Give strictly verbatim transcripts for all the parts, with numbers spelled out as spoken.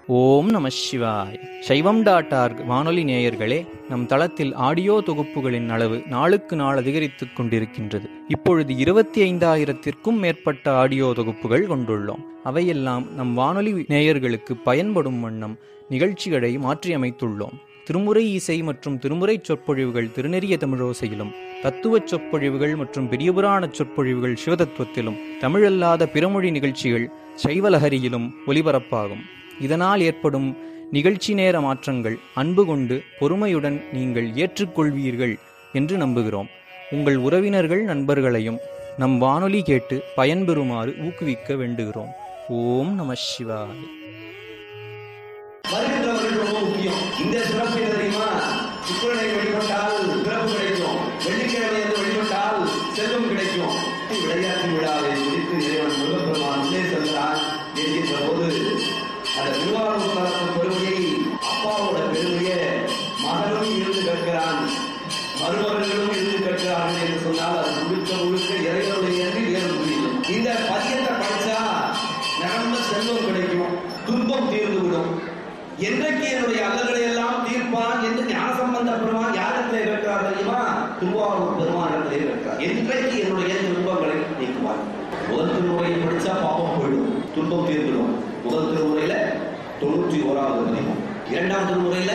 ஓம் நம சிவாய். சைவம் டாட் ஆர்க் வானொலி நேயர்களே, நம் தளத்தில் ஆடியோ தொகுப்புகளின் அளவு நாளுக்கு நாள் அதிகரித்துக் கொண்டிருக்கின்றது. இப்பொழுது இருபத்தி ஐந்தாயிரத்திற்கும் மேற்பட்ட ஆடியோ தொகுப்புகள் கொண்டுள்ளோம். அவையெல்லாம் நம் வானொலி நேயர்களுக்கு பயன்படும் வண்ணம் நிகழ்ச்சிகளை மாற்றியமைத்துள்ளோம். திருமுறை இசை மற்றும் திருமுறை சொற்பொழிவுகள் திருநெறிய தமிழோசையிலும், தத்துவச் சொற்பொழிவுகள் மற்றும் பெரியபுராண சொற்பொழிவுகள் சிவதத்துவத்திலும், தமிழல்லாத பிறமொழி நிகழ்ச்சிகள் சைவலஹரியிலும் ஒலிபரப்பாகும். இதனால் ஏற்படும் நிகழ்ச்சி நேர மாற்றங்கள் அன்பு கொண்டு பொறுமையுடன் நீங்கள் ஏற்றுக்கொள்வீர்கள் என்று நம்புகிறோம். உங்கள் உறவினர்கள் நண்பர்களையும் நம் வானொலி கேட்டு பயன்பெறுமாறு ஊக்குவிக்க வேண்டுகிறோம். ஓம் நம சிவாய். வருகின்றவர்கள் ரொம்ப முக்கியம். இந்த சிறப்பு தெரியுமா? சுக்கிரனை வழிபட்டால் பிறப்பு கிடைக்கும், வெள்ளிக்கிழமை என்று வழிபட்டால் செல்வம் கிடைக்கும். விளையாட்டு விழாவை குறித்து இறைவன் முருகப்பெருமான் உள்ளே சென்றான் என்கின்ற போது அந்த திருவாரூர் தலத்தின் பெருமையை, அப்பாவோட பெருமையை மகனும் இருந்து கேட்கிறான், மருமகர்களும் இருந்து கேட்கிறார்கள் என்று சொன்னால் அது முழுக்க முழுக்க இறைவனுடைய வேறு புரியும். இந்த பதியத்தை படிச்சா நிரம்ப செல்வம் கிடைக்கும், துன்பம் தீர்ந்துவிடும். என்றைக்கு என்னுடைய அல்லல்களை எல்லாம் தீர்ப்பான் என்று ஞானசம்பந்த பெருமான் யாரிடத்திலே கேட்கிறார் தெரியுமா? திருவாரூர் பெருமானிடத்திலே கேட்கிறார். என்றைக்கு என்னுடைய துன்பங்களை நீக்குவார்? முதல் திருமுறையை படிச்சா பாவம் போயிடும், துன்பம் தீர்ந்துடும். முதல் திருமுறையில தொண்ணூற்றி ஓராவது பதிகம், இரண்டாம் திருமுறையில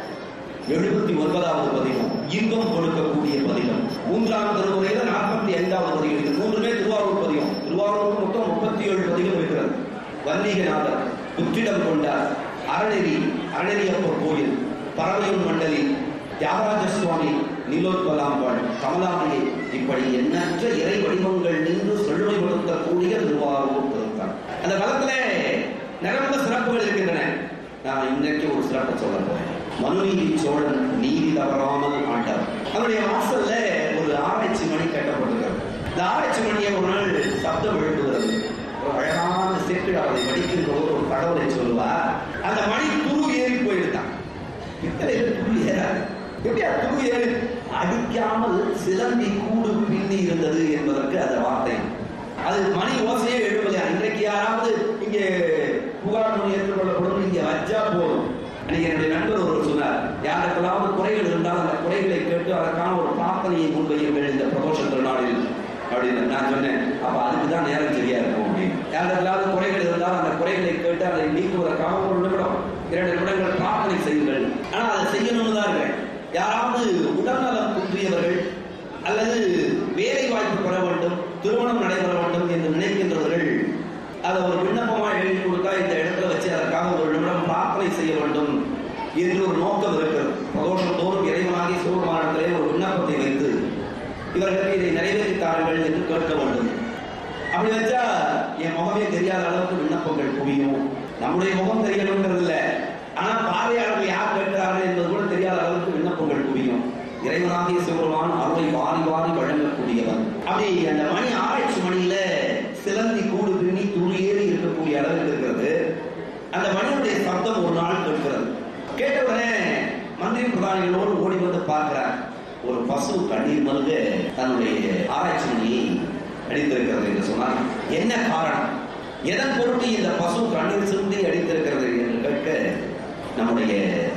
எழுபத்தி ஒன்பதாவது பதிகம், இன்பம் கொடுக்கக்கூடிய பதிகம், மூன்றாம் திருமுறையில நாற்பத்தி ஐந்தாவது பதிகம். இது மூன்றுமே திருவாரூர் பதிகம். திருவாரூருக்கு மொத்தம் முப்பத்தி ஏழு பதிகம் இருக்கிறது. வன்மீகநாதர், புற்றிடம் கொண்டார், அறநெறி, அறநெறியப்பர் கோயில், பரவையூர் மண்டலி, தியாகராஜ சுவாமி, நீலோத்பலாம்பாள், கமலாமியை, இப்படி எண்ணற்ற இறை வடிவங்கள் நின்று செழுமைப்படுத்தக்கூடிய திருவாரூர் திருத்தான். அந்த காலத்துல நிரம்ப சிறப்புகள் இருக்கின்றன. நான் இன்றைக்கு ஒரு சிறப்பை சொல்ல போறேன். மனுநீதி சோழன் நீதி தவறாமல் ஆண்டார். அவருடைய வாசல்ல ஒரு ஆராய்ச்சி மணி கட்டப்பட்டிருக்கிறது. இந்த ஆராய்ச்சி மணியை ஒரு நாள் சப்தம் எழுப்புகிறது. ஒரு அழகான செட்டில் அதை படிக்கின்ற ஒரு தகவலை சொல்லுவார். அந்த மணி துரு ஏறி போயிருந்தான். இத்தனை துரு ஏறாது. எப்படியா துரு ஏறி? அடிக்காமல் சிலந்தி கூடு பின்னி இருந்தது என்பதற்கு அந்த வார்த்தை. அது மணி ஓசையே எழுப்பலையா? இன்றைக்கு யாராவது இங்கே புகார் மொழி ஏற்றுக்கொள்ளப்படும், இங்கே வச்சா போதும். அன்னைக்கு என்னுடைய நண்பர் ஒருவர் சொன்னார், யாருக்கெல்லாம் குறைகள் இருந்தால் அந்த குறைகளை கேட்டு அதற்கான ஒரு பிரார்த்தனையை முன்வையுங்கள் இந்த பிரதோஷ திருநாளில் அப்படின்னு. நான் சொன்னேன், அப்ப அதுக்கு தான் நேரம் சரியா இருக்கும் அப்படின்னு. யாருக்கெல்லாம் குறைகள் இருந்தால் அந்த குறைகளை கேட்டு அதை நீக்குவதற்காக ஒரு நிமிடம் இரண்டு நிமிடங்கள் பிரார்த்தனை செய்யுங்கள். ஆனா அதை செய்யணும்னு தான் இருக்கேன். யாராவது உடல்நலம் குன்றியவர்கள் அல்லது வேலை வாய்ப்பு பெற வேண்டும், திருமணம் நடைபெற வேண்டும் என்று நினைக்கின்றவர்கள் அதை ஒரு விண்ணப்பமா எழுதி கொடுத்தா இந்த இடத்துல வச்சு அதற்காக ஒரு நிமிடம் பிரார்த்தனை செய்ய வேண்டும் என்று ஒரு நோக்கம் இருக்கிறது. பிரதோஷம் தோறும் இறைவனாகி சிவபெருமானிடத்திலே ஒரு விண்ணப்பத்தை வைத்து இவர்களுக்கு இதை நிறைவேற்றித்தார்கள் என்று கேட்க வேண்டும். அப்படி வச்சா என் முகமே தெரியாத அளவுக்கு விண்ணப்பங்கள் குவியும். நம்முடைய முகம் தெரியணுங்கிறது இல்லை, ஆனா பார்வையாளர்கள் யார் கேட்கிறார்கள் என்பது கூட தெரியாத அளவுக்கு விண்ணப்பங்கள் குவியும். இறைவனாகிய சிவபெருமான் அருளை வாரி வாரி வழங்கக்கூடியவன். அப்படி அந்த மணி ஆராய்ச்சி மணியில சிலந்தி கூடு பின்னி துணி ஏறி இருக்கக்கூடிய அளவுக்கு இருக்கிறது. அந்த மணியுடைய சப்தம் ஒரு நாள் கேட்கிறது. கேட்டவுடனே மந்திரி பிரதானிகளோடு ஓடி வந்து பார்க்கிறார். ஒரு பசு கண்ணீர் மல்க தன்னுடைய ஆராய்ச்சி மணியை அடித்திருக்கிறது என்று சொன்னார். என்ன காரணம்? எதன் பொருட்டு இந்த பசு கண்ணீர் சிந்தி அடித்திருக்கிறது என்று கேட்க, நம்முடைய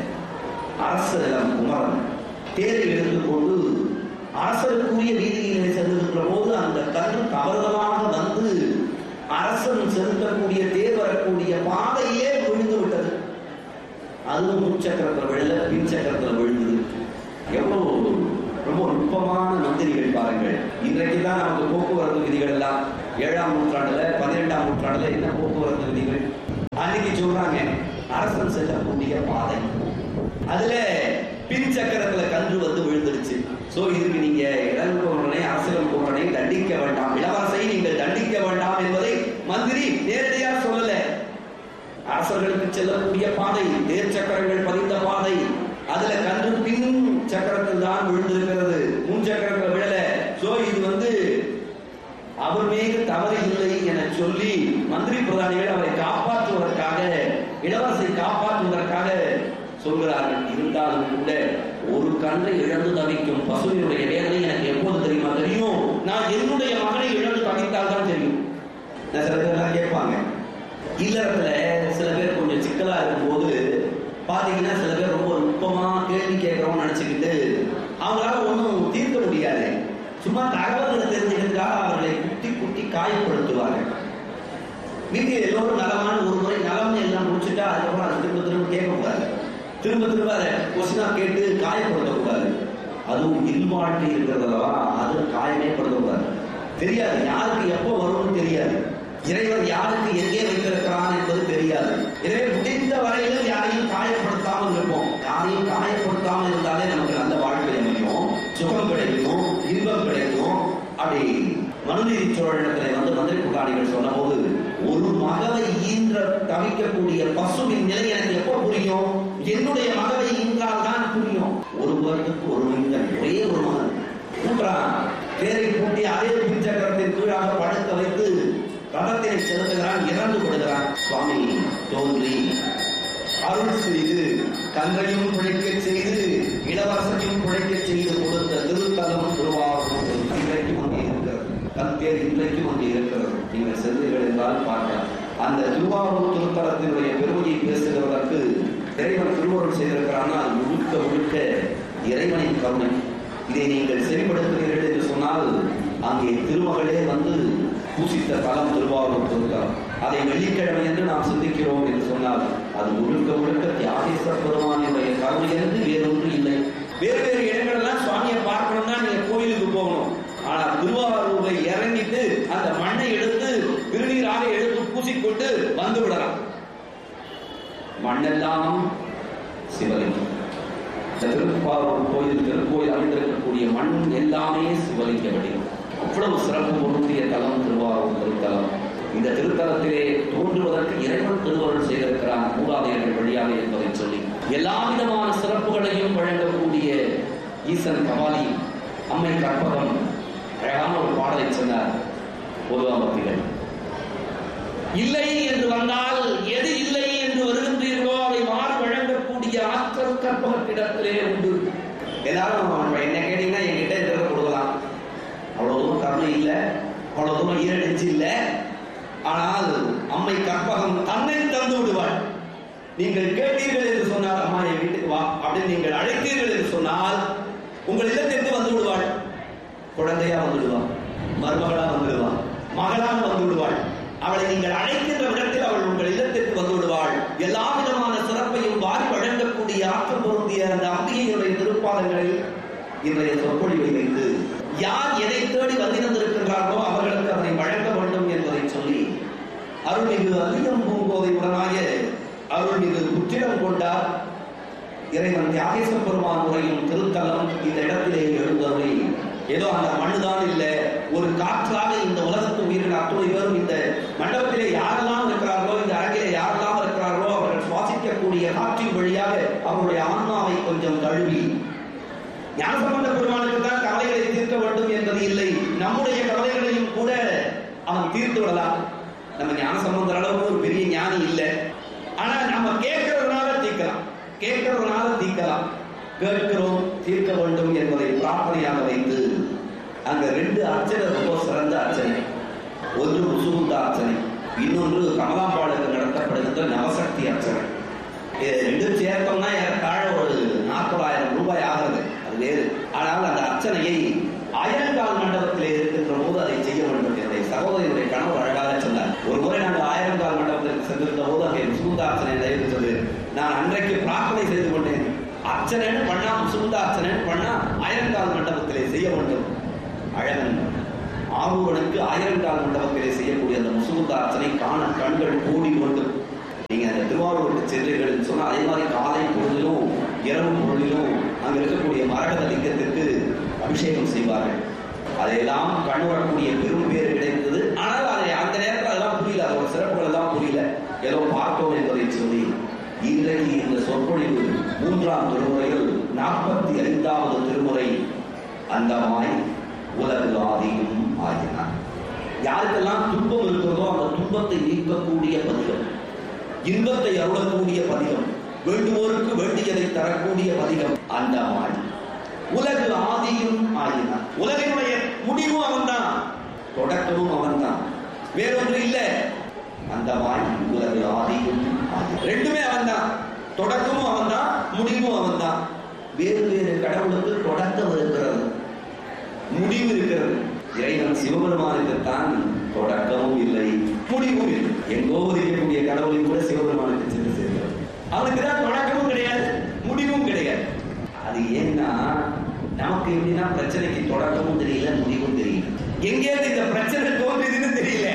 அரசரிடம் குமரன் தேரை எடுத்துக்கொண்டு அரசருக்குரிய வீதியிலே செல்லுகின்ற போது அந்த கன்று தவறுதலாக வந்து அரசன் செலுத்தக்கூடிய தேர் வரக்கூடிய பாதையே விழுந்து விட்டது. அதுவும் முச்சக்கரத்தில் விழல, பின் சக்கரத்தில் விழுந்தது. எவ்வளவு ரொம்ப நுட்பமான மந்திரிகள் பாருங்கள். இன்றைக்கு தான் நமக்கு போக்குவரத்து விதிகள் எல்லாம் ஏழாம் நூற்றாண்டுல பதினெட்டாம் நூற்றாண்டுல என்ன போக்குவரத்து விதிகள் அன்னைக்கு சொல்றாங்க. அரசன் செல்லக்கூடிய பாதை, அதுல பின் சக்கரத்துல கன்று வந்து விழுந்துடுச்சு. சோ இதுக்கு நீங்க இளங்கோவனை அரசியல் கோவனை தண்டிக்க வேண்டாம், இளவரசை நீங்கள் தண்டிக்க வேண்டாம் என்பதை மந்திரி நேரடியாக சொல்லல. அரசர்களுக்கு செல்லக்கூடிய பாதை தேர் சக்கரங்கள் பதிந்த பாதை, அதுல கன்று பின் சக்கரத்தில் தான் விழுந்திருக்கிறது, முன் சக்கரத்தில் விழல. சோ இது வந்து அவர் மீது தவறு இல்லை என சொல்லி மந்திரி பிரதானிகள் அவரை காப்பாற்றுவதற்காக, இளவரசை காப்பாற்றுவதற்காக சொல்கிறார்கள். இருந்தாலும் கூட ஒரு கன்றை இழந்து தவிக்கும் பசுவினுடைய வேதனை எனக்கு எப்போது தெரியுமா தெரியும்? நான் என்னுடைய மகனை இழந்து தவித்தால் தான் தெரியும். சில பேர் கேட்பாங்க, இல்லறத்துல சில பேர் கொஞ்சம் சிக்கலா இருக்கும்போது பாத்தீங்கன்னா சில பேர் ரொம்ப நுட்பமா கேள்வி கேட்கிறோம்னு நினைச்சுக்கிட்டு அவங்களால ஒன்றும் தீர்க்க முடியாது. சும்மா தகவல்களை தெரிஞ்சுக்கிறதுக்காக அவர்களை குட்டி குட்டி காயப்படுத்துவாங்க. வீட்டில் எல்லோரும் நலமான ஒரு முறை நலம்னு எல்லாம் முடிச்சுட்டா அதுக்கப்புறம் அதை திரும்ப திரும்ப கேட்கக்கூடாது. திரும்ப திரும்ப அதை கொஸ்டினா கேட்டு காயப்படுத்தக்கூடாது. அதுவும் இல்வாழ்க்கை இருக்கிறதா அது காயமே படுத்தக்கூடாது. தெரியாது யாருக்கு எப்போ வரும்னு தெரியாது. இறைவன் யாருக்கு எங்கே வைத்திருக்கிறான் என்பது தெரியாது. எனவே முடிந்த வரையிலும் யாரையும் காயப்படுத்தாமல் இருப்போம். யாரையும் காயப்படுத்தாமல் இருந்தாலே நமக்கு நல்ல வாழ்க்கை அமையும், சுகம் கிடைக்கும், இன்பம் கிடைக்கும். அப்படி மனுநீதி சோழனிடத்தில் வந்து மந்திரி புகாரிகள் சொன்ன போது ஒரு மகவை ஈன்ற தவிக்கக்கூடிய பசுவின் நிலை எனக்கு எப்போ புரியும்? என்னுடைய மகவை ஈன்றால் தான் புரியும். ஒரு வருடத்துக்கு ஒரு மனிதன் ஒரே ஒரு மகன் கூட்டுறான். பேரை கூட்டி அதே பிச்சக்கரத்தின் கீழாக படுக்க வைத்து ரதத்தை செலுத்துகிறான். இறந்து கொடுக்கிறான். சுவாமி தோன்றி அருள் செய்து கங்கையும் பிழைக்க செய்து இளவரசனையும் பிழைக்க செய்து கொடுத்த திருத்தலம் திருவாரூர் இன்றைக்கு அங்கே இருக்கிறது. கல்தேர் இன்றைக்கும் அங்கே இருக்கிறது. நீங்கள் செல்வீர்கள் என்றால் பார்க்கலாம். அந்த திருவாரூர் திருத்தலத்தினுடைய பெருமையை பேசுகிறதற்கு இறைவன் திருவருள் செய்திருக்கிறான்னா அது முழுக்க முழுக்க இறைவனின் கருணை. இதை நீங்கள் செயல்படுத்துகிறீர்கள் என்று சொன்னால் அங்கே திருமகளே வந்து பூசித்த தலம் திருவாரூர் திருத்தலம். அதை வெள்ளிக்கிழமை என்று நாம் சிந்திக்கிறோம் என்று சொன்னால் அது முழுக்க முழுக்க தியாகேஸ்வர பெருமானுடைய கருணை என்று வேறொன்று இல்லை. வேறு வேறு இடங்கள்லாம் சுவாமியை பார்க்கணும்னா நீங்க கோயிலுக்கு போகணும். ஆனா திருவாரூரை இறங்கிட்டு அந்த மண்ணை எடுத்து திருநீராக எடுத்து பூசிக்கொண்டு வந்து விடலாம். மண்ணெல்லாம் சிவலிங்கம். திருப்பாரூர் கோயில் திருக்கோயில் அமைந்திருக்கக்கூடிய மண் எல்லாமே சிவலிங்க வடிவம். அவ்வளவு சிறப்பு பொருந்திய தலம் திருவாரூர் திருத்தலம். இந்த திருத்தலத்திலே தோன்றுவதற்கு இறைவன் திருவருள் செய்திருக்கிறான் மூதாதையர்கள் வழியாக என்பதை சொல்லி எல்லா விதமான சிறப்புகளையும் வழங்கக்கூடிய ஈசன் கபாலி அம்மை கற்பகம் அழகான ஒரு பாடலை சொன்னார். பொதுவாமத்திகள் இல்லை என்று வந்தால் எது இல்லை என்று வருகின்றீர்களோ அதை மாறு வழங்கக்கூடிய ஆற்றல் கற்பகத்திடத்திலே உண்டு. எல்லாரும் என்ன கேட்டீங்கன்னா என்கிட்ட இருக்கிறத கொடுக்கலாம். அவ்வளவு தூரம் கருணை இல்லை, அவ்வளவு தூரம் ஈரடிச்சு இல்லை. ஆனால் அம்மை கற்பகம் தன்னை தந்து விடுவாள். நீங்கள் கேட்டீர்கள் என்று சொன்னால் அம்மா என் வீட்டுக்கு வா அப்படின்னு நீங்கள் அழைத்தீர்கள் என்று சொன்னால் உங்கள் இல்லத்திற்கு வந்து விடுவாள். குழந்தையா வந்துடுவாள், மருமகளா வந்துடுவாள், மகளாக வந்து விடுவாள். அவளை நீங்கள் அழைக்கின்ற விடத்தில் அவள் உங்கள் இல்லத்திற்கு வந்து விடுவாள். எல்லா விதமான சிறப்பையும் வாரி வழங்கக்கூடிய ஆற்றல் பொருந்திய அந்த அம்பிகையுடைய திருப்பாதங்களில் இன்றைய சொற்பொழிவை வைத்து யார் எதை தேடி வந்திருந்திருக்கின்றார்களோ அவர்களுக்கு அதனை வழங்க வேண்டும் என்பதை சொல்லி அருள்மிகு அதிகம் பூங்கோதை உடனாய அருள்மிகு புற்றிடம் கொண்டார் இறைவன் தியாகேஸ்வர பெருமான் உரையும் திருத்தலம் இந்த இடத்திலே எழுந்தவரை ஏதோ அந்த மண்ணுதான் இல்லை, ஒரு காற்றாக இந்த உலகத்து உயிரின் அத்துணை பேரும் இந்த மண்டபத்திலே யாரெல்லாம் இருக்கிறார்களோ, இந்த அரங்கிலே யாரெல்லாம் இருக்கிறார்களோ அவர்கள் சுவாசிக்கக்கூடிய காற்றின் வழியாக அவருடைய ஆன்மாவை கொஞ்சம் தழுவி ஞானசம்பந்த பெருமானுக்கு தான் கவலைகளை தீர்க்க வேண்டும் என்பது இல்லை, நம்முடைய கவலைகளையும் கூட அவன் தீர்த்து விடலாம். நம்ம ஞானசம்பந்தர் அளவுக்கு ஒரு பெரிய ஞானி இல்லை, ஆனா நம்ம கேட்கறதுனால தீர்க்கலாம், கேட்கறதுனால தீர்க்கலாம். கேட்கிறோம், தீர்க்க வேண்டும் என்பதை பிரார்த்தனையாக வைத்து அங்க ரெண்டு அர்ச்சனை ரொம்ப சிறந்த அர்ச்சனை. ஒன்று முசுகுந்த அர்ச்சனை, இன்னொன்று கமலாம்பாளுக்கு நடத்தப்படுகின்ற நவசக்தி அர்ச்சனை. இது ரெண்டும் சேர்த்தோம்னா ஏறத்தாழ ஒரு நாற்பதாயிரம் ரூபாய் ஆகிறது, அது வேறு. ஆனால் அந்த அர்ச்சனையை ஆயிரங்கால் மண்டபத்திலே இருக்கின்ற போது அதை செய்ய வேண்டும். என்னுடைய சகோதரனுடைய கனவு அழகாக சொன்னார். ஒரு முறை நாங்கள் ஆயிரங்கால் மண்டபத்திற்கு சென்றிருந்த போது அங்கே முசுகுந்த அர்ச்சனை நடைபெற்றது. நான் அன்றைக்கு பிரார்த்தனை செய்து கொண்டேன், அர்ச்சனைன்னு பண்ணா முசுகுந்த அர்ச்சனைன்னு பண்ணா ஆயிரங்கால் மண்டபத்திலே செய்ய வேண்டும். அழகன் ஆரூரனுக்கு ஆயிரங்கால் மண்டபத்திலே செய்யக்கூடிய அந்த முசுகுந்த அர்ச்சனை காண கண்கள் கூடி கொண்டு நீங்க அந்த திருவாரூருக்கு சென்றீர்கள் சொன்னா அதே மாதிரி காலை பொழுதிலும் இரவு பொழுதிலும் அங்க இருக்கக்கூடிய மரகத லிங்கத்திற்கு அபிஷேகம் செய்வார்கள். அதையெல்லாம் கண்ணுறக்கூடிய பெரும் பேர் கிடைத்தது. ஆனால் அதை அந்த நேரத்தில் அதெல்லாம் புரியல, அதோட சிறப்புகள் எல்லாம் புரியல, ஏதோ பார்த்தோம் என்பதை சொல்லி இன்றைக்கு இந்த சொற்பொழிவு மூன்றாம் திருமுறையில் நாற்பத்தி ஐந்தாவது திருமுறை அந்தமாய் உலகு ஆதியும் ஆகினார். யாருக்கெல்லாம் துன்பம் இருக்கிறதோ அந்த துன்பத்தை நீக்கக்கூடிய பதிகம், இன்பத்தை அருளக்கூடிய பதிகம், வேண்டுவோருக்கு வேண்டியதை தரக்கூடிய பதிகம் அந்தமாய் உலகு ஆதியும் ஆகினார். உலகினுடைய முடிவும் அவன்தான், தொடக்கமும் அவன்தான், வேறொன்று இல்லை. அந்த மாய் உலகு ஆதியும் ரெண்டுமே அவன் தான். தொடக்கமும் அவன் தான், முடிவும் அவன் தான். வேறு வேறு கடவுளுக்கு தொடக்கம் இருக்கிறது, முடிவு இருக்கிறது. இறைவன் சிவபெருமானுக்குத்தான் தொடக்கமும் இல்லை, முடிவும் இல்லை. எங்கோ இருக்கக்கூடிய கடவுளையும் கூட சிவபெருமானுக்கு சென்று சேர்க்கிறது. அவனுக்கு தான் தொடக்கமும் கிடையாது, முடிவும் கிடையாது. அது ஏன்னா நமக்கு எப்படின்னா பிரச்சனைக்கு தொடக்கமும் தெரியல, முடிவும் தெரியல. எங்கேயாவது இந்த பிரச்சனை தோன்றுதுன்னு தெரியல.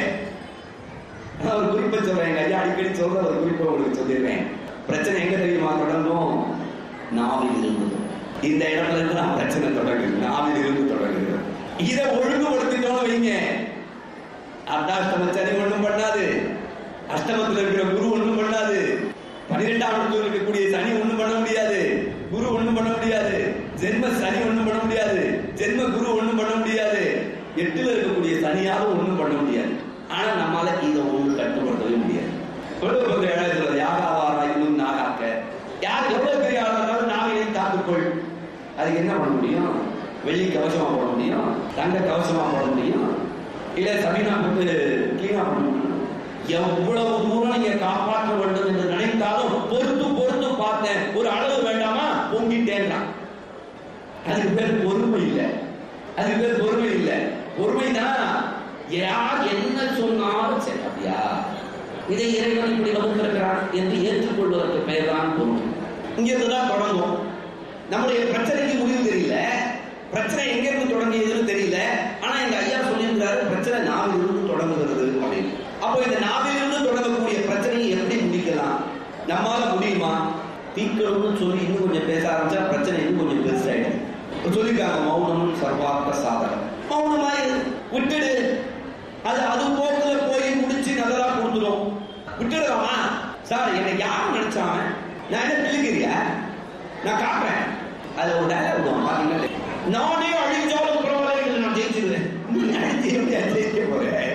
ஒரு குறிப்பை சொல்றேன், எங்க ஐயா அடிக்கடி சொல்ற ஒரு குறிப்பை உங்களுக்கு சொல்லிடுறேன். பிரச்சனை எங்க தெரியுமா தொடங்கும்? நாவில் இருந்து. இந்த இடத்துல இருந்து தான் பிரச்சனை தொடங்குது, நாவில் இருந்து தொடங்குது. இதை ஒழுங்குபடுத்திட்டோம் வைங்க, அர்த்தாஷ்டம சனி ஒண்ணும் பண்ணாது, அஷ்டமத்தில் இருக்கிற குரு ஒண்ணும் பண்ணாது, பன்னிரெண்டாம் இடத்துல இருக்கக்கூடிய சனி ஒண்ணும் பண்ண முடியாது, குரு ஒண்ணும் பண்ண முடியாது, ஜென்ம சனி ஒண்ணும் பண்ண முடியாது, ஜென்ம குரு ஒண்ணும் பண்ண முடியாது, எட்டுல இருக்கக்கூடிய சனியாலும் ஒண்ணும் பண்ண முடியாது. ஆனா நம்மால இதை ஒண்ணு கட்டுப்படுத்தவே முடியாது. சொல்லுவது எழுதுறது யாகாவாராயும் நாகாக்க, யார் எவ்வளவு பெரிய ஆளா இருந்தாலும் நாகையும் தாக்குக்கொள். அதுக்கு என்ன பண்ண முடியும்? வெள்ளி கவசமா போட முடியும், தங்க கவசமா போட முடியும், இல்ல சபீனா போட்டு கிளீனா பண்ண முடியும். எவ்வளவு தூரம் நீங்க காப்பாற்ற வேண்டும் என்று நினைத்தாலும் பொறுத்து பொறுத்து பார்த்தேன், ஒரு அளவு வேண்டாமா பொங்கிட்டேன். அதுக்கு பேர் பொறுமை இல்லை, அதுக்கு பேர் பொறுமை இல்லை. பொறுமைதான் யார் என்ன சொன்னாலும் சரி, அப்படியா இதை இறைவன் இப்படி வகுத்திருக்கிறான் என்று ஏற்றுக்கொள்வதற்கு பெயர் தான் பொறுமை. இங்கிருந்துதான் தொடங்கும். நம்முடைய பிரச்சனைக்கு முடிவு தெரியல, பிரச்சனை எங்க இருந்து தொடங்கியதுன்னு தெரியல. ஆனா எங்க ஐயா சொல்லியிருக்கிறாரு பிரச்சனை நாவில் இருந்து தொடங்குகிறது அப்படின்னு. அப்போ இந்த நாவில் இருந்து தொடங்கக்கூடிய பிரச்சனையை எப்படி முடிக்கலாம்? நம்மால முடியுமா? தீக்கணும்னு சொல்லி இன்னும் கொஞ்சம் பேச ஆரம்பிச்சா பிரச்சனை இன்னும் கொஞ்சம் பெருசாயிடும். சொல்லிருக்காங்க மௌனம் சர்வார்த்த சாதகம். மௌனமா விட்டுடு, அது அது போக்குல போய் முடிச்சு நல்லா கொடுத்துரும். விட்டுடுவாமா? சார் என்னை யாரும் நினைச்சாங்க, நான் என்ன பிள்ளைக்கிறியா, நான் காட்டுறேன். அது ஒரு டயலாக் விடுவான் பாத்தீங்கன்னா, நானே அழிஞ்சாலும் பரவாயில்லை நான் ஜெயிச்சிருவேன். ஜெயிக்க போறேன்,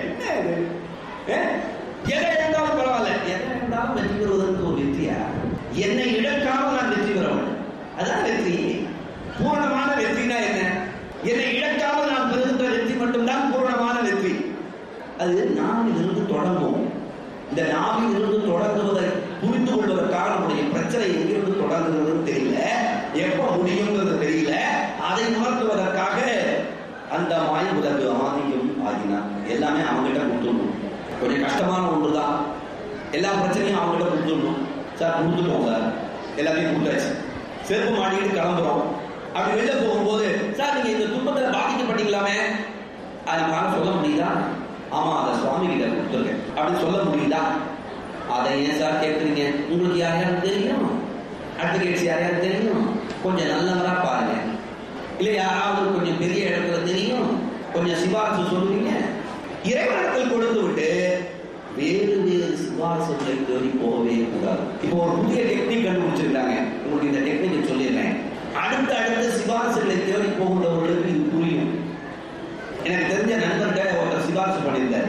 எதை இருந்தாலும் பரவாயில்ல, எதை இருந்தாலும் வெற்றி பெறுவதற்கு ஒரு வெற்றியா? என்னை இழக்காமல் நான் வெற்றி பெறவன், அதான் வெற்றி. பூரணமான வெற்றினா என்ன? என்னை இழக்காமல் நான் பெறுகின்ற வெற்றி மட்டும்தான் பூரணமான வெற்றி. அது நாவில் இருந்து தொடங்கும். இந்த நாவில் இருந்து தொடங்குவதை புரிந்து கொள்வதற்காக நம்முடைய பிரச்சனை எங்கிருந்து தொடங்குகிறதுன்னு தெரியல, எப்ப முடியுங்கிறது தெரியல. அதை உணர்த்துவதற்காக அந்த மாய உலகு ஆதியும் ஆகினார். எல்லாமே அவங்ககிட்ட கொடுத்துடணும். கொஞ்சம் கஷ்டமான ஒன்றுதான், எல்லா பிரச்சனையும் அவங்ககிட்ட கொடுத்துடணும். சார் கொடுத்துட்டோம் சார், எல்லாத்தையும் கொடுத்தாச்சு, செருப்பு மாட்டிக்கிட்டு கிளம்புறோம். அப்படி வெளில போகும்போது சார் நீங்க இந்த துன்பத்தில் பாதிக்கப்பட்டீங்களாமே, அது நம்மளால சொல்ல முடியுதா? ஆமா அதை சுவாமி கிட்ட கொடுத்துருக்கேன் அப்படின்னு சொல்ல முடியுதா? அதை ஏன் சார் கேட்குறீங்க? உங்களுக்கு யாரையாவது தெரியும்? அட்வொகேட்ஸ் யாரையாவது தெரியும்? கொஞ்சம் நல்லவரா பாருங்க. இல்லை யாராவது கொஞ்சம் பெரிய இடத்துல தெரியும், கொஞ்சம் சிபாரிசு சொல்லுவீங்க. இறைவனத்தில் கொடுத்து விட்டு வேறு வேறு சிபாரிசுகளை தேடி போகவே கூடாது. இப்போ ஒரு புதிய டெக்னிக் கண்டுபிடிச்சிருக்காங்க, உங்களுக்கு இந்த டெக்னிக் சொல்லிடுறேன். அடுத்த அடுத்த சிபாரிசுகளை தேடி போகின்றவர்களுக்கு இது புரியும். எனக்கு தெரிஞ்ச நண்பர்கிட்ட ஒருத்தர் சிபாரிசு பண்ணியிருந்தார்.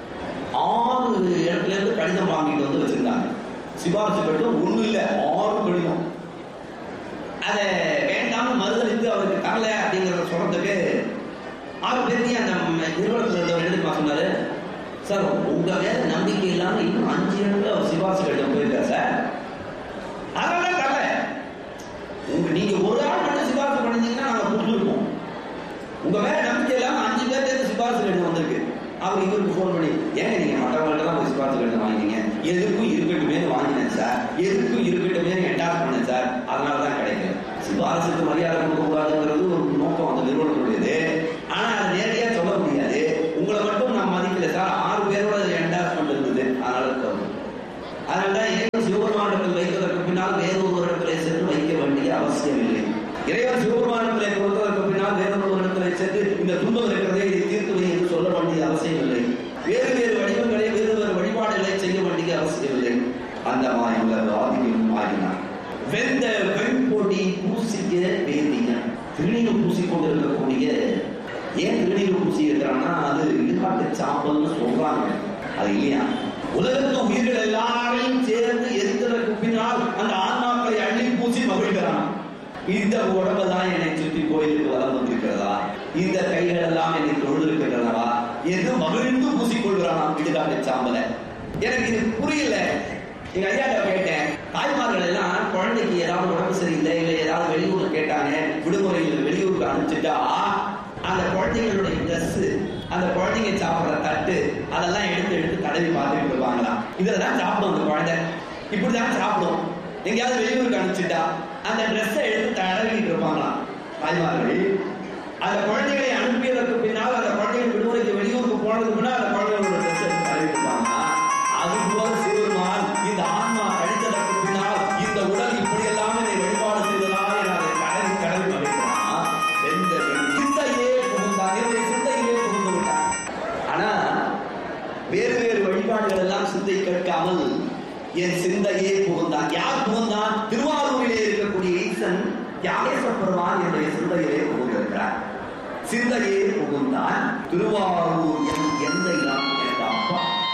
ஆறு இடத்துல இருந்து கடிதம் வாங்கிட்டு வந்து வச்சிருந்தாங்க. சிபாரிசு கடிதம் ஒண்ணு இல்லை, ஆறு கடிதம். அதை வேண்டாம் மறுதளித்து அவருக்கு தரல அப்படிங்கிறத சொல்றதுக்கு ஆறு பேர்த்தையும் அந்த நிறுவனத்தில் இருந்தவர் எழுதி சொன்னாரு, சார் உங்க வேற நம்பிக்கை இல்லாம இன்னும் அஞ்சு இடத்துல அவர் சிபாரிசு கடிதம் போயிருக்காரு சார், அதனால தரல. உங்க நீங்க ஒரு ஆள் மட்டும் சிபாரிசு பண்ணிருந்தீங்கன்னா நாங்க கொடுத்துருப்போம். உங்க மேல நம்பிக்கை இல்லாம அஞ்சு பேர் சிபாரிசு கடிதம் வந்திருக்கு. அவர் இவருக்கு போன் பண்ணி, ஏங்க நீங்க மற்றவங்கள்ட்ட தான் போய் சிபாரிசு கடிதம் வாங்கினீங்க? எதுக்கும் இருக்கட்டுமே வாங்கினேன் சார், எதுக்கும் இருக்கட்டுமே என்டாஸ் பண்ணேன் சார், அதனாலதான் கிடைக்கல. சிபாரிசுக்கு மரியாதை கொடுக்க கூடாதுங்கிறது ஒரு நோக்கம் அந்த நிறுவனத்துடையது. ஆனா அதை நேரடியா சொல்ல முடியாது. உங்களை மட்டும் நான் மதிக்கல சார், ஆறு பேரோட என்டாஸ்மெண்ட் இருந்தது, அதனால அதனால்தான் இறைவன் சிவபெருமானத்தில் வைத்ததற்கு பின்னால் வேறொரு இடத்துல சென்று வைக்க வேண்டிய அவசியம் இல்லை. இறைவன் சிவபெருமானத்திலே கொடுத்ததற்கு பின்னால் வேறொரு இடத்துல சென்று இந்த துன்பம் இருக்கிறதே இதை தீர்த்து வை என்று சொல்ல வேண்டிய அவசியம் இல்லை. வேறு வேறு வடிவங்களை வேறு வேறு வழிபாடுகளை செய்ய வேண்டிய அவசியம் இல்லை. அந்த மாயம் ஆதியும் ஆகினார். வெந்த வெண்பொடி பூசிக்க வேண்டிய திருநீர் பூசிக்கொண்டு இருக்கக்கூடிய, ஏன் திருநீர் பூசி இருக்கிறான்னா அது இடுகாட்டு சாம்பல்னு சொல்றாங்க, அது இல்லையா? உலகத்து உயிர்கள் எல்லாரையும் சேர்ந்து எரித்ததற்கு பின்னால் அந்த ஆன்மாக்களை அள்ளி பூசி மகிழ்கிறான். இந்த உடம்பு தான் என்னை சுற்றி கோயிலுக்கு வளம் வந்திருக்கிறதா, இந்த கைகள் எல்லாம் என்னை தொழுது இருக்கின்றனவா என்று மகிழ்ந்து பூசிக்கொள்கிறான் இடுகாட்டு சாம்பலை. எனக்கு இது புரியல. எங்க ஐயாட்ட கேட்டேன், தாய்மார்கள் எல்லாம் குழந்தைக்கு ஏதாவது உடம்பு சரியில்லை, இல்லை ஏதாவது வெளியூர்ல கேட்டாங்க, விடுமுறையில் வெளியூருக்கு அனுப்பிச்சுட்டா அந்த குழந்தைங்களுடைய ட்ரெஸ், அந்த குழந்தைங்க சாப்பிடுற தட்டு அதெல்லாம் எடுத்து எடுத்து தடவி பார்த்துட்டு இருப்பாங்களாம். இதுலதான் சாப்பிடும் அந்த குழந்தை, இப்படிதான் சாப்பிடும். எங்கேயாவது வெளியூருக்கு அனுப்பிச்சுட்டா அந்த ட்ரெஸ்ஸை எடுத்து தடவிட்டு இருப்பாங்களாம் தாய்மார்கள். அந்த குழந்தைகளை அனுப்பியதற்கு பின்னால் அந்த குழந்தைகள் விடுமுறைக்கு வெளியூருக்கு போனதுக்கு முன்னால் அந்த குழந்தைகளோட ட்ரெஸ் எடுத்து தடவி இருப்பாங்க. அதுபோல் சிறுமான் இந்த ஆன்மா கழித்ததற்கு பின்னால் இந்த உடல் இப்படி எல்லாம் என்னை வழிபாடு செய்ததாக நான் கடல் கடல் மறைக்கிறான். எந்த சிந்தையே புகுந்தான், என்னுடைய சிந்தையிலே புகுந்து விட்டான். ஆனா வேறு வேறு வழிபாடுகள் எல்லாம் சிந்தை கேட்காமல் என் சிந்தையே புகுந்தான். யார் புகுந்தான்? திருவாரூரிலே இருக்கக்கூடிய ஈசன் தியாகேச பெருமான் என்னுடைய சிந்தையிலே புகுந்திருக்கிறார். சிந்தையே புகுந்தான். திருவாரூர் என் எந்தை தான் என்ற அப்பா.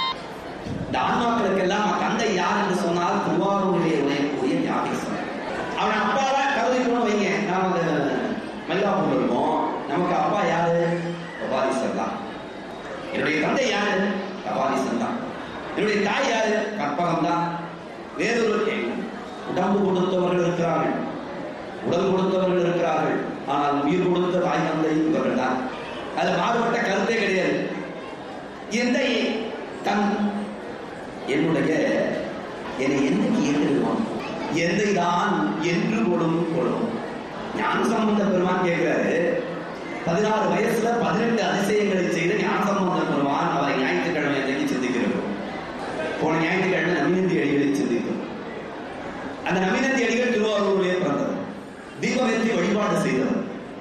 இந்த ஆன்மாக்களுக்கெல்லாம் தந்தை யார் என்று சொன்னால் திருவாரூரிலே உழையக்கூடிய தியாகேசன். அவன் அப்பாவா கருதிக்கணும் வைங்க. நாம மயிலாப்பூர் இருக்கோம், நமக்கு அப்பா யாரு? கபாலீசர் தான். என்னுடைய தந்தை யாரு? கபாலீசன் தான். என்னுடைய தாய் யாரு? கற்பகம் தான். வேறொரு உடம்பு கொடுத்தவர்கள் இருக்கிறார்கள், உடல் கொடுத்தவர்கள் இருக்கிறார்கள், ஆனால் உயிர் கொடுத்த தாய் தந்தை இவர்கள் தான். அதுல மாறுபட்ட கருத்தே கிடையாது. எந்த தன் என்னுடைய என்னை என்னைக்கு ஏற்றுவான்? எந்தை தான் என்று கொடும் கொடும். ஞானசம்பந்த பெருமான் கேட்கிறாரு, பதினாறு வயசுல பதினெட்டு அதிசயங்களை செய்த ஞானசம்பந்த பெருமான் அவரை ஞாயிற்றுக்கிழமை அன்றைக்கு சிந்திக்கிறோம். போன ஞாயிற்றுக்கிழமை நவீனந்தி அடிகளை சிந்திக்கிறோம். அந்த நவீனந்தி அடிகள் திருவாரூரிலே பிறந்தவர், தீபமேற்றி வழிபாடு செய்தவர்.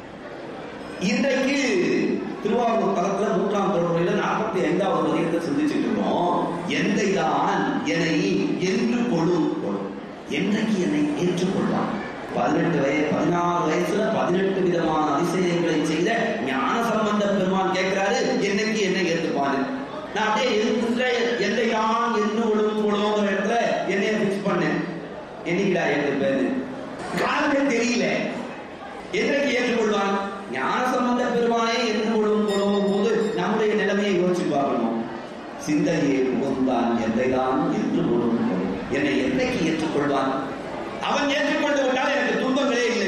இன்றைக்கு திருவாரூர் தலத்துல நூற்றாம் தலைமுறையில நாற்பத்தி ஐந்தாவது வரையத்தை சிந்திச்சுட்டு இருக்கோம். எந்தை தான் என்னை என்று கொடு கொடும். என்றைக்கு என்னை ஏற்றுக்கொள்வான்? பதினெட்டு வயசு பதினாறு வயசுல பதினெட்டு விதமான அதிசயங்களை செய்த ஞான சம்பந்த பெருமான் கேட்கிறாரு, என்னைக்கு என்னை ஏற்றுப்பாரு? நான் அப்படியே எதிர்த்துல எந்தை தான் என்று கொடும் கொள்ளுங்கிற இடத்துல என்னைய பிக்ஸ் பண்ணேன். என்னைக்குடா ஏற்றுப்பேன்னு காரணமே தெரியல. என்றைக்கு ஏற்றுக்கொள்வான்? ஞான சம்பந்த பெருமானே என்று கொள்ளும் கொள்ளும் போது நம்முடைய நிலைமையை யோசிச்சு பார்க்கணும். சிந்தையே புகுந்தான் எந்தைதான் என்று கொள்ளும் கொள்ளும். என்னை என்னைக்கு ஏற்றுக்கொள்வான்? அவன் ஏற்றுக்கொண்டு விட்டால் எனக்கு துன்பங்களே இல்லை.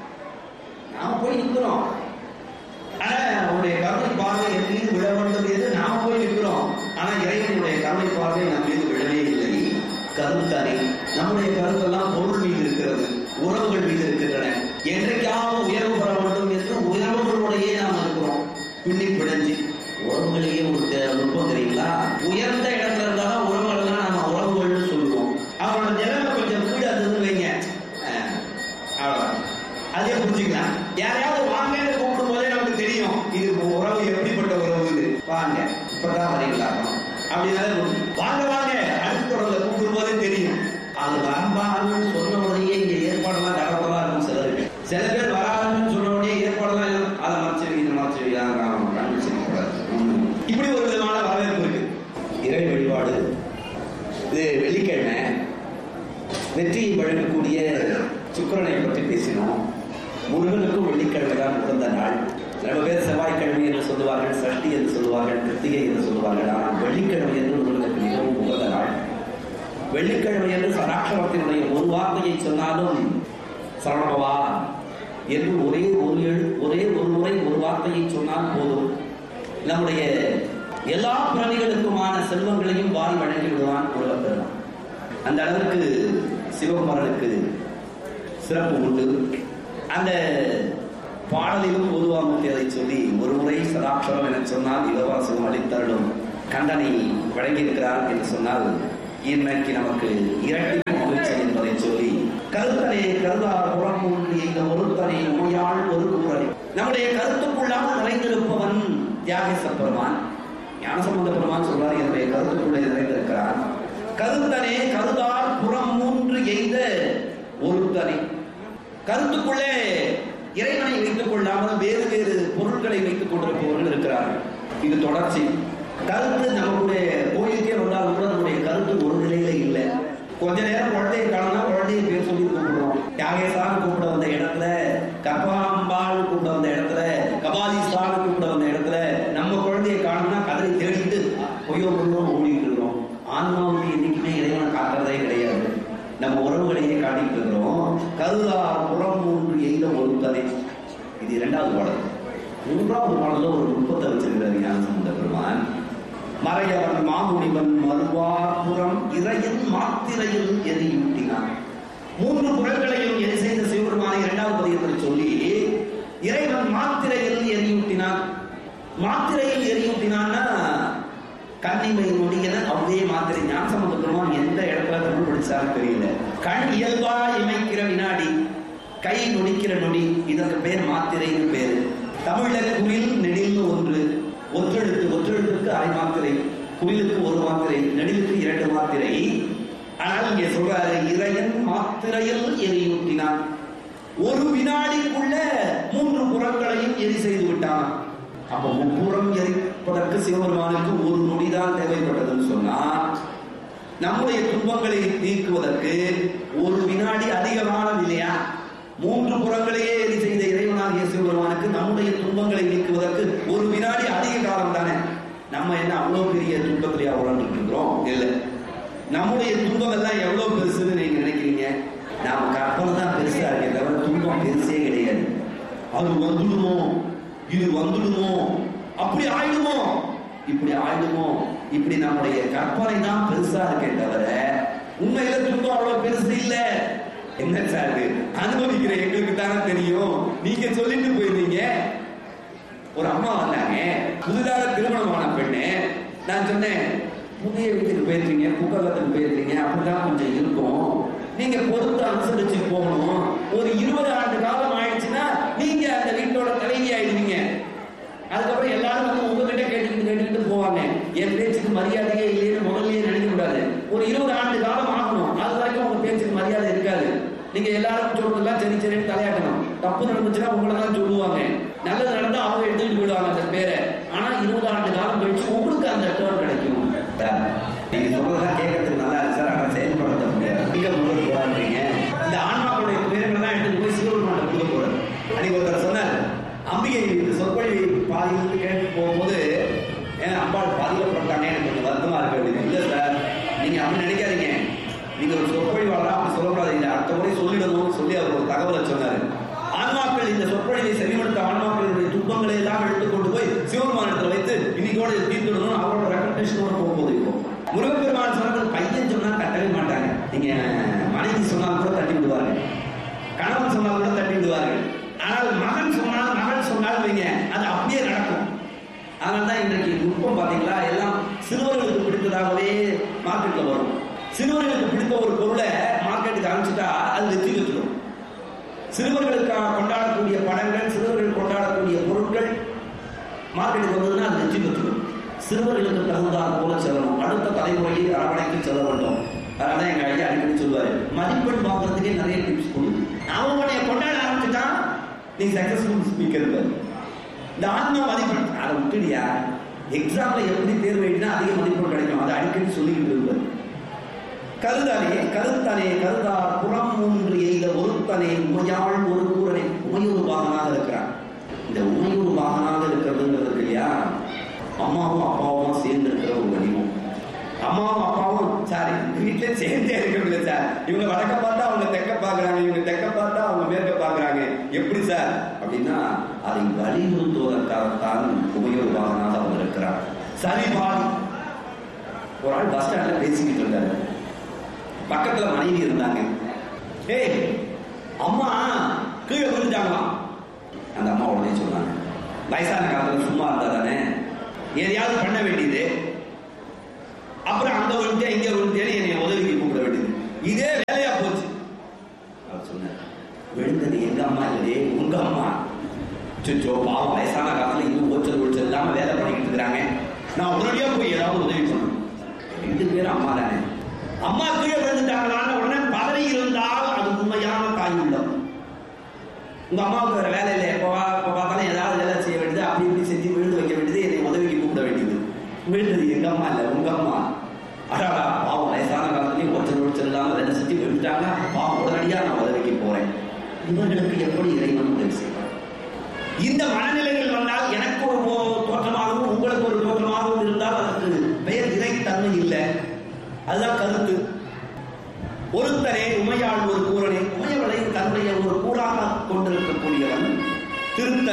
நாம போய் நிற்கிறோம். ஆனா அவனுடைய கருணை பார்வை என் மீது விழ வேண்டும் என்று நாம போய் நிற்கிறோம். ஆனா இறைவனுடைய கருணை பார்வை நம் மீது விழவே இல்லை. கருத்தனை நம்முடைய கருத்தெல்லாம் பொருள் மீது இருக்கிறது, உறவுகள் மீது இருக்கின்றன. என்றைக்காவது உயர்வு பெற வேண்டும் என்று உயர்வுகளுடைய நாம் இருக்கிறோம். பின்னி பிணைஞ்சு உறவுகளையே ஒரு நுட்பம் தெரியுங்களா? உயர்ந்த இடத்துல இருந்தாலும் உறவுகள் எல்லாம் நம்ம உறவுகள்னு சொல்லுவோம். அவரோட நிலைமை கொஞ்சம் கீழே இருந்து வைங்க, அவ்வளவுதான், அதே புரிஞ்சுக்கலாம். யாரையாவது வாங்கன்னு கூப்பிடும் போதே நமக்கு தெரியும் இது உறவு எப்படிப்பட்ட உறவு. வாங்க இப்பதான் வரீங்களா அப்படின்னாலும் வாங்க வாங்க அடுத்த தொடர்ல கூப்பிடும் போதே தெரியும். அது வரம்பாங்கன்னு சொன்ன உடனே இங்க ஏற்பாடெல்லாம் நடப்பதா இருக்கும். சிலருக்கு சில பேர் வராதுன்னு சொன்ன உடனே ஏற்பாடெல்லாம் அதை மறைச்சு இந்த மறைச்சு இப்படி ஒரு விதமான வரவேற்பு இருக்கு. இறை வழிபாடு இது வெள்ளிக்கிழமை வெற்றியை வழங்கக்கூடிய சுக்கிரனை பற்றி பேசினோம். முருகனுக்கும் வெள்ளிக்கிழமை தான் உகந்த நாள். சில பேர் செவ்வாய்க்கிழமை என்று சொல்லுவார்கள், சஷ்டி என்று சொல்லுவார்கள், கிருத்திகை என்று சொல்லுவார்கள். ஆனால் வெள்ளிக்கிழமை என்று முருகனுக்கு மிகவும் உகந்த நாள். வெள்ளிக்கிழமை என்று சராட்சரத்தினுடைய ஒரு வார்த்தையை சொன்னாலும் சரணபவா என்று ஒரே ஒரு எழு ஒரே ஒரு முறை ஒரு வார்த்தையை சொன்னால் போதும், நம்முடைய எல்லா பிறவிகளுக்குமான செல்வங்களையும் வாரி வழங்கி விடுவான் முருகப்பெருமான். அந்த அளவுக்கு சிவகுமாரனுக்கு சிறப்பு உண்டு. அந்த பாடலிலும் பொதுவாக அதை சொல்லி ஒரு முறை சதாட்சரம் என சொன்னால் இலவாசம் அளித்தருளும் கண்டனை வழங்கியிருக்கிறார் என்று சொன்னால் இன்னைக்கு நமக்கு இரட்டை மகிழ்ச்சி என்பதை சொல்லி கருத்தனை கருதார் புறம் இந்த ஒருத்தனை நோயாள் ஒரு கூறலை நம்முடைய கருத்துக்குள்ளாக நிறைந்திருப்பவன் தியாகேச பெருமான். ஞானசம்பந்த பெருமான் சொல்றார், என்னுடைய கருத்துக்குள்ளே நிறைந்திருக்கிறார். கருத்தனே கருதார் புறம் மூன்று எய்த ஒருத்தனை. கருத்துக்குள்ளே இறைவனை வைத்துக் கொள்ளாமல் வேறு வேறு பொருட்களை வைத்துக் கொண்டிருப்பவர்கள் இருக்கிறார்கள். இது தொடர்ச்சி. கருத்து நம்முடைய கோயிலுக்கே வந்தாலும் கூட நம்முடைய கருத்து ஒரு நிலையில இல்லை. கொஞ்ச நேரம் குழந்தையை காணா குழந்தைய பேர் சொல்லி கூப்பிடுறோம். தியாகேசான்னு கூப்பிட வந்த இடத்துல, கபாம்பான்னு கூப்பிட வந்த இடத்துல, கபாலீசான்னு கூப்பிட வந்த இடத்துல நம்ம குழந்தையை காணும்னா கதலை தேடிட்டு பொய்யோ பொய்யோ ஓடிட்டு இருக்கிறோம். ஆன்மாவை கருதார் புறம் மூன்று எய்த ஒருத்தனே. இது இரண்டாவது பாடல். மூன்றாவது பாடல ஒரு நுட்பத்தை வச்சிருக்கிறார் ஞானசம்பந்த பெருமான். மறையவன் மாமுனிவன் மறுவாபுறம் இறையின் மாத்திரையில் எரியூட்டினான். மூன்று குரல்களையும் எரி செய்த சிவபெருமானை இரண்டாவது பதியத்தில் சொல்லி இறைவன் மாத்திரையில் எரியூட்டினான். மாத்திரையில் எரியூட்டினான்னா கண்ணிமை நொடியன அவ்வே மாத்திரை. ஞானசம்பந்த பெருமான் எந்த இடத்துல தமிழ் படிச்சாலும் தெரியல. கண் இயல்பா இமைக்கிற வினாடி, கை நொடிக்கிற நொடி, இதற்கு பேர் மாத்திரைன்னு பேரு. தமிழ்ல குரில் நெடில் ஒன்று, ஒற்றெழுத்து, ஒற்றெழுத்துக்கு அரை மாத்திரை, குரிலுக்கு ஒரு மாத்திரை, நெடிலுக்கு இரண்டு மாத்திரை. ஆனால் இங்கே சொல்றாரு இறையன் மாத்திரையில் எரியூட்டினான். ஒரு வினாடிக்குள்ள மூன்று புறங்களையும் எரி செய்து விட்டான். அப்ப முப்புறம் எரிப்பதற்கு சிவபெருமானுக்கு ஒரு நொடிதான் தேவைப்பட்டதுன்னு சொன்னா, நம்முடைய துன்பங்களை நீக்குவதற்கு ஒரு வினாடி அதிகமானது இல்லையா? மூன்று புறங்களையே எரி செய்த இறைவனாகிய சிவபெருமானுக்கு நம்முடைய துன்பங்களை நீக்குவதற்கு ஒரு வினாடி அதிக காலம் தானே. நம்ம என்ன அவ்வளவு பெரிய துன்பத்திலேயே உழந்துட்டு இருக்கிறோம்? இல்லை. நம்முடைய துன்பம் எல்லாம் எவ்வளவு பெருசுன்னு நீங்க நினைக்கிறீங்க? நாம கற்பனை தான் பெருசா இருக்கே தவிர துன்பம் பெருசே கிடையாது. அது வந்துடுமோ, இது வந்துடுமோ, அப்படி ஆயிடுமோ, இப்படி ஆயிடுமோ, இப்படி நம்முடைய கற்பனை தான் பெருசா இருக்கே தவிர உண்மையில துன்பம் அவ்வளவு பெருசு இல்ல. என்ன சார் அனுபவிக்கிற எங்களுக்கு தானே தெரியும். நீங்க சொல்லிட்டு போயிருந்தீங்க. ஒரு அம்மா வந்தாங்க, புதிதாக திருமணமான பெண்ணு. நான் சொன்னேன், புதிய வீட்டுக்கு போயிருக்கீங்க, புக்ககத்துக்கு போயிருக்கீங்க, அப்படிதான் கொஞ்சம் இருக்கும், நீங்க பொறுத்து அனுசரிச்சு போகணும். ஒரு இருபது ஆண்டு காலம் ஆயிடுச்சுன்னா நீங்க அந்த வீட்டோட தலைவி ஆயிடுவீங்க. அதுக்கப்புறம் எல்லாரும் வந்து உங்ககிட்ட கேட்டுக்கிட்டு கேட்டுக்கிட்டு போவாங்க. என் பேச்சுக்கு மரியாதையே இல்லைன்னு முதல்லயே நினைக்க கூடாது. ஒரு இருபது ஆண்டு காலம் ஆகணும். அது வரைக்கும் உங்க பேச்சுக்கு மரியாதை இருக்காது. நீங்க எல்லாரும் சொல்றதெல்லாம் சரி சரின்னு தலையாட்டணும். தப்பு நடந்துச்சுன்னா உங்களை தான் சொல்லுவாங்க, நல்லது நடந்தா அவங்க எடுத்துக்கிட்டு போயிடுவாங்க அந்த பேரை. ஆனா இருபது ஆண்டு காலம் கழிச்சு உங்களுக்கு அந்த டேர்ன் கிடைக்கும். நீங்க சொல்றதெல்லாம் கேட்கறதுக்கு நல்லா இருக்கு சார், ஆனா செயல்படுத்த முடியாது. நீங்க முதல் போராடுறீங்க. இந்த ஆன்மாக்களுடைய பேர்களெல்லாம் எடுத்து போய் சிவபெருமான் கொடுக்க போறாரு. அன்னைக்கு ஒருத்தர் சொன்னார், அம்பிகை சொற்பொழி பாதியில் கேட்டு போகும்போது ஏன் அம்பாள் பாதியில போட்டாங்க, எனக்கு கொஞ்சம் வருத்தமா இருக்கு அப்படின்னு. இல்லை சார், நீங்க அப்படி நினைக்காதீங்க. நீங்க ஒரு சொற்பொழிவாளா அப்படி சொல்லக்கூடாது. இல்லை, அடுத்த முறை சொல்லிடணும் சொல்லி அவர் ஒரு தகவலை சொன்னாரு. ஆன்மாக்கள் இந்த சொற்பொழிவை செவிமடுத்த ஆன்மாக்களுடைய துன்பங்களை எல்லாம் எடுத்துக்கொண்டு போய் சிவபெருமானத்தில் வைத்து இன்னைக்கோட தீர்த்துடணும் அவரோட ரெக்கமெண்டேஷனோட போகும்போது இருக்கும். முருகப்பெருமான் சொன்னது பையன் சொன்னா தட்டவே மாட்டாங்க. நீங்க மனைவி சொன்னால் கூட தட்டி விடுவாங்க, கணவன் சொன்னால் கூட தட்டி விடுவார்கள். ஆனால் மகன் சொன்னால் மகள் சொன்னால் வைங்க, அது அப்படியே நடக்கும். அதனால்தான் இன்றைக்கு நுட்பம் பாத்தீங்களா, எல்லாம் சிறுவர்களுக்கு பிடித்ததாகவே மார்க்கெட்ல வரும். சிறுவர்களுக்கு பிடித்த ஒரு பொருளை மார்க்கெட்டுக்கு அனுப்பிச்சுட்டா அது வெற்றி பெற்றுடும். சிறுவர்களுக்காக கொண்டாடக்கூடிய படங்கள், சிறுவர்கள் கொண்டாடக்கூடிய பொருட்கள் மார்க்கெட்டுக்கு வந்ததுன்னா அது வெற்றி பெற்றுடும். சிறுவர்களுக்கு தகுந்தால் போல செல்லணும், அடுத்த தலைமுறையை அரவணைக்கு செல்ல வேண்டும். அதனால எங்க ஐயா அடிக்கடி சொல்லுவாரு, மதிப்பெண் வாங்குறதுக்கே நிறைய டிப்ஸ் கொடுங்க. அவங்களுடைய கொண்டாட ஆரம்பிச்சுட்டான் நீ சக்சஸ்ஃபுல் ஸ்பீக்கர். இந்த ஆத்மா மதிப்பெண் அதை விட்டுடியா, எக்ஸாம்ல எப்படி தேர்வு எழுதினா அதிக மதிப்பெண் கிடைக்கும், அதை அடிக்கடி சொல்லிக்கிட்டு இருப்பாரு. கருதானே கருத்தனே கருதார் புறம் மூன்று எய்த ஒருத்தனே உமையாள் ஒரு கூறனே. உமையூர் வாகனாக இருக்கிறான். இந்த உமையூர் வாகனாக இருக்கிறதுங்கிறது இல்லையா, அம்மாவும் அப்பாவும் சேர்ந்து இருக்கிற ஒரு வடிவம். அம்மாவும் அப்பாவும் சார் வீட்டுல சேர்ந்தே இருக்கிறது சார். இவங்க வடக்க பார்த்தா அவங்க தெக்க பாக்குறாங்க, இவங்க தெக்க பார்த்தா அவங்க மேற்க பாக்குறாங்க. எப்படி சார் அப்படின்னா, அதை வலியுறுத்துவதற்காகத்தான் உமையூர் வாகனாக அவங்க இருக்கிறார். சரி பாடி ஒரு ஆள் பஸ் ஸ்டாண்ட்ல பேசிக்கிட்டு இருக்காரு. பக்கத்துல மனைவி இருந்தாங்க. ஏய் அம்மா கீழே விழுந்தாங்களாம். அந்த அம்மா உடனே சொன்னாங்க, வயசான காலத்துல சும்மா இருந்தா தானே எதையாவது பண்ண வேண்டியது, அப்புறம் அங்க விழுந்தே இங்க விழுந்தேன்னு என்னை உதவிக்கு கூப்பிட வேண்டியது, இதே வேலையா போச்சு. அவர் சொன்னார், விழுந்தது எங்க அம்மா இல்லையே உங்க அம்மா. சுச்சோ பாவம், வயசான காலத்துல இன்னும் ஓச்சல் ஓச்சல் இல்லாம வேலை பண்ணிக்கிட்டு இருக்கிறாங்க, நான் உடனடியா போய் ஏதாவது உதவி பண்ணணும். ரெண்டு பேரும் அம்மா தானே. அம்மா கீழே விழுந்துட்டாங்களான்னு உடனே பதவி இருந்தால் அது உண்மையான தாய் உள்ளம். உங்க அம்மாவுக்கு வேற வேலை இல்லை, எப்போ எப்போ பார்த்தாலும் ஏதாவது வேலை செய்ய வேண்டியது, அப்படி இப்படி செஞ்சு விழுந்து வைக்க வேண்டியது, என்னை உதவிக்கு கூப்பிட வேண்டியது. விழுந்தது எங்க அம்மா இல்லை உங்க அம்மா. அடாடா பாவம், வயசான காலத்துலயும் ஒருத்தர் ஒருத்தர் இல்லாம ரெண்டு சுற்றி விழுந்துட்டாங்க, பாவம் உடனடியா நான் உதவிக்கு போறேன். இவர்களுக்கு எப்படி இறைவன் உதவி செய்வார்? இந்த மனநிலைகள் வந்தால் எனக்கு ஒரு தோற்றமாகவும் உங்களுக்கு ஒரு தோற்றமாகவும் இருந்தால் அதற்கு பெயர் இறைத்தன்மை இல்லை. அதுதான் கருத்து. ஒருத்தரே உமையாள் ஒரு கூறனே. உமையவளை தன்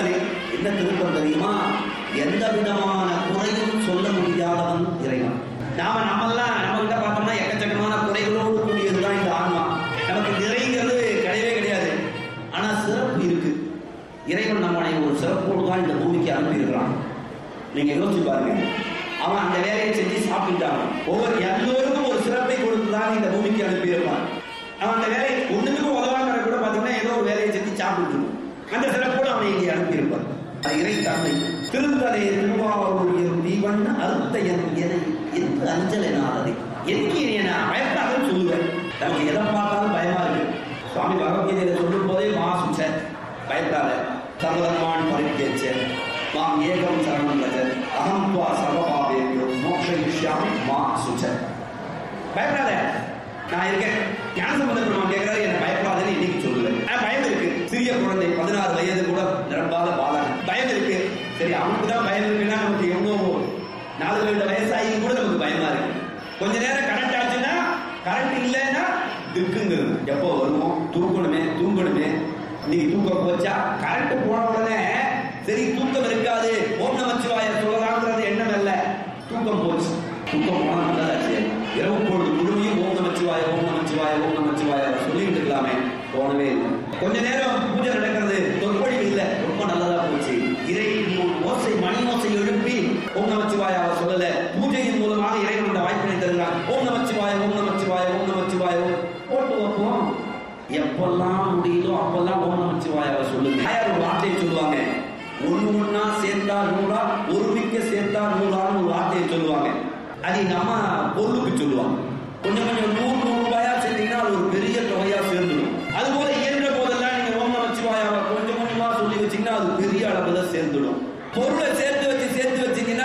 திருத்தனை. என்ன திருத்தம் தெரியுமா? எந்த விதமான குறையும் சொல்ல முடியாதவன் இறைவன். நாம நம்மெல்லாம் நம்ம கிட்ட பார்த்தோம்னா எக்கச்சக்கமான குறைகளோடு கூடியதுதான் இந்த ஆன்மா. நமக்கு நிறைங்கிறது கிடையவே கிடையாது. ஆனா சிறப்பு இருக்கு. இறைவன் நம்மளை ஒரு சிறப்போடு தான் இந்த பூமிக்கு அனுப்பியிருக்கிறான். நீங்க யோசிச்சு பாருங்க. அவன் அந்த வேலையை செஞ்சு சாப்பிட்டான். ஒவ்வொரு எல்லோருக்கும் ஒரு சிறப்பை கொடுத்துதான் இந்த பூமிக்கு அனுப்பியிருப்பான். அவன் அந்த வேலையை ஒண்ணுக்கும் உதவாங்கிற கூட பார்த்தீங்கன்னா ஏதோ ஒரு வேலையை செஞ்சு சாப்பிட்டு அந்த சிறப்போடு அவனை இங்கே அனுப்பியிருப்பான். அது இறைத்தன்மை. திருத்தலை திருவாரூரிய தீவன் அறுத்த என் என்று அஞ்சல் என்னாததை எனக்கு நான் பயப்படாதுன்னு சொல்லுவேன். நமக்கு எதை பார்த்தாலும் பயமா இருக்கு. சுவாமி பகவத்கீதையில சொல்லும் போதே மா சுச்ச பயப்படாத சர்வதர்மான் பரித்தேச்ச மாம் ஏகம் சரணம் ரஜ அகம் துவா சர்வபாவேபியோ மோக்ஷயிஷ்யாமி மா சுச்ச. பயப்படாத, நான் இருக்கேன். ஞானசம்பந்த பெருமான் கேட்கிறாரு, என்ன பயப்படாதுன்னு இன்னைக்கு சொல்லுவேன். பயம் இருக்கு. சிறிய குழந்தை பதினாறு வயது கூட நிரம்பாத பாலகன் பயம் இருக்கு. சரி, அவனுக்கு தான் பயம் இருக்குன்னா நமக்கு எவ்வளோ நாலு ரெண்டு வயசாகி கூட நமக்கு பயமா இருக்கு. கொஞ்ச நேரம் கரண்ட் ஆச்சுன்னா, கரண்ட் இல்லைன்னா திக்குங்கிறது. எப்போ வருவோம், தூக்கணுமே தூங்கணுமே. இன்னைக்கு தூக்கம் போச்சா, கரண்ட் போன உடனே சரி தூக்கம் இருக்காது, ஓம் நமச்சிவாய சொல்லலாம்ன்றது எண்ணம் அல்ல. தூக்கம் போச்சு, தூக்கம் போனா நல்லதாச்சு. இரவு பொழுது முழுமையும் ஓம் நமச்சிவாய ஓம் நமச்சிவாய ஓம் நமச்சிவாய சொல்லிட்டு இருக்கலாமே, போனவே இல்லை. கொஞ்ச நேரம் பூஜை நடக்கிறது, சொற்பொழிவு இல்லை, ரொம்ப நல்லதா போச்சு. இறை ஓசை மணி ஓசை எழுப்பி ஓம் நமச்சிவாய அவர் சொல்லல, பூஜையின் மூலமாக இறைவன் அந்த வாய்ப்பினை தருகிறான். ஓம் நமச்சிவாய ஓம் நமச்சிவாய ஓம் நமச்சிவாய போட்டு வைப்போம். எப்பெல்லாம் முடியுதோ அப்பெல்லாம் ஓம் நமச்சிவாய அவர் சொல்லுங்க. ஒரு வார்த்தையை சொல்லுவாங்க, ஒண்ணு ஒன்னா சேர்த்தா நூறா, ஒரு மிக்க சேர்த்தா நூறான்னு ஒரு வார்த்தையை சொல்லுவாங்க. அது நம்ம பொருளுக்கு சொல்லுவாங்க. கொஞ்சம் கொஞ்சம் நூறு நூறு ரூபாயா சேர்த்தீங்கன்னா அது ஒரு பெரிய தொகையா சேர்ந்துடும். அது போல இயன்ற போதெல்லாம் நீங்க ஓம் நமச்சிவாய கொஞ்சம் கொஞ்சமா சொல்லி வச்சீங்கன்னா அது பெரிய அளவுல சேர்ந்துடும். பொருளை சேர்த்து வச்சு சேர்த்து வச்சீங்கன்னா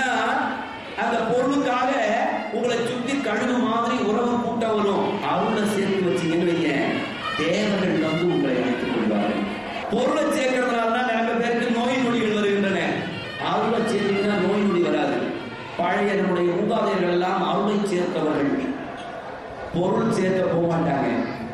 அந்த பொருளுக்காக உங்களை சுத்தி கழுகு மாதிரி உறவு கூட்டம் வரும். அவங்கள சேர்த்து வச்சீங்கன்னு வைங்க, தேவர்கள் வந்து உங்களை அழைத்துக் கொள்வார்கள். பொருளை சேர்க்கிறதுனால தான் நிறைய பேருக்கு நோய் நொடிகள் வருகின்றன. அருளை சேர்த்தீங்கன்னா நோய் நொடி வராது. பழைய நம்முடைய மூதாதையர்கள் எல்லாம் அருளை சேர்த்தவர்கள். பொருள் சேர்க்க போக மாட்டாங்க,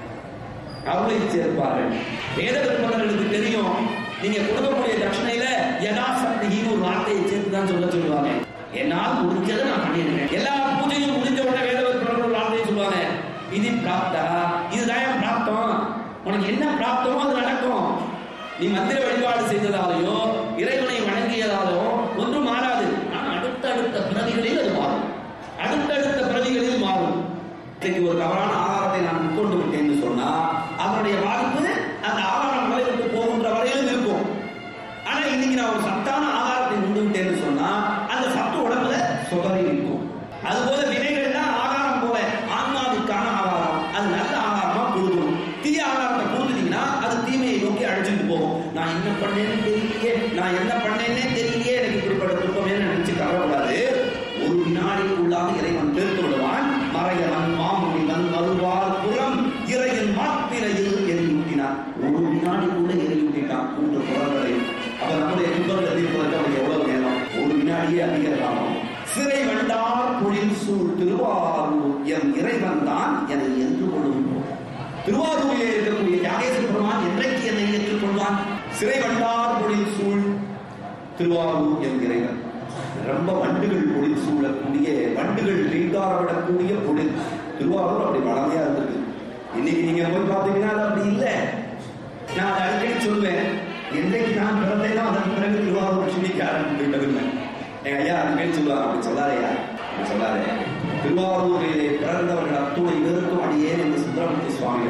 அருளை சேர்ப்பார்கள். வேத விற்பனர்களுக்கு தெரியும், நீங்க கொடுக்கக்கூடிய தட்சணையில யதாசக்தி ஒரு வார்த்தையை சேர்த்து தான் சொல்ல சொல்லுவாங்க. என்னால் முடிஞ்சதை நான் பண்ணிடுறேன். எல்லா பூஜையும் முடிஞ்ச உடனே வேத விற்பனர்கள் ஒரு வார்த்தையை சொல்லுவாங்க, இது பிராப்தா, இதுதான் பிராப்தம். உனக்கு என்ன பிராப்தமோ அது நடக்கும். நீ மந்திர வழிபாடு செய்ததாலேயோ இறைவனை வணங்கியதாலோ ஒன்றும் மாறாது. ஆனால் அடுத்தடுத்த பிறவிகளில் அது மாறும். அடுத்தடுத்த பிறவிகளில் மாறும். இன்னைக்கு ஒரு தவறான ஆகாரத்தை நான் உட்கொண்டு விட்டேன்னு சொன்னா அதனுடைய பாதிப்பு அந்த ஆகாரம் வரை விட்டு போகின்ற வரையிலும் இருக்கும். ஆனா இன்னைக்கு நான் ஒரு சத்தான ஆகாரத்தை உண்டு விட்டேன்னு சொன்னா அந்த சத்து உடம்புல சுகரி இருக்கும். அதுபோல வினைகள்லாம் ஆகாரம் போல ஆன்மாவுக்கான ஆகாரம், அது நல்ல ஆகாரமா கொடுக்கணும். தீய ஆகாரத்தை கொடுத்துட்டீங்கன்னா அது தீமையை நோக்கி அழைச்சிட்டு போகும். நான் என்ன பண்ணேன்னு தெரியலையே, நான் என்ன பண்ணேன்னே தெரியலையே, எனக்கு இப்படிப்பட்ட துன்பமே நினைச்சு கவலைப்படாது. ஒரு வினாடிக்குள்ளாக இறைவன் தீர்த்து விடுவான். மறையவன் மாமுனிவன் வருவார் புறம் இறையின் மாப்பிரையில் எரியூட்டினான். ஒரு வினாடிக்குள்ள எரியூட்டிட்டான் மூன்று புறங்களை. அப்ப நம்முடைய துன்பங்களை தீர்ப்பதற்கு அவனுக்கு எவ்வளவு நேரம்? ஒரு வினாடியே அதிக காலம். சிறை வண்டார் பொழில் சூழ் திருவாரூர் என் இறைவன் தான் என்னை என்று கொள்ளும். திருவாரூரிலே இருக்கக்கூடிய யாகேஸ்வர பெருமான் என்றைக்கு என்னை ஏற்றுக்கொள்வான்? சிறை வண்டார் பொழில் சூழ் திருவாரூர் என் இறைவன். ரொம்ப வண்டுகள் பொழில் சூழக்கூடிய, வண்டுகள் ரீங்காரப்படக்கூடிய பொழில். திருவாரூர் அப்படி வளமையா இருந்தது. இன்னைக்கு நீங்க போய் பார்த்தீங்கன்னா அது அப்படி இல்லை. நான் அதை அடிக்கடி சொல்வேன், என்றைக்கு நான் பிறந்தேனோ அதன் பிறகு திருவாரூர் சின்னிக்க ஆரம்பித்து எங்க ஐயா அடிக்கடி சொல்லுவாங்க, அப்படி சொல்லாதையா, அப்படி சொல்லாதே. திருவாரூரிலே பிறந்தவர்கள் அத்துணை பேருக்கும் அடியேன் என்று சுந்தரமூர்த்தி சுவாமி